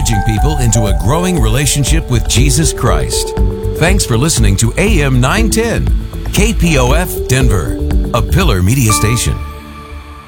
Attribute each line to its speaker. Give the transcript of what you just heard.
Speaker 1: encouraging people into a growing relationship with Jesus Christ. Thanks for listening to AM 910, KPOF Denver, a Pillar Media Station.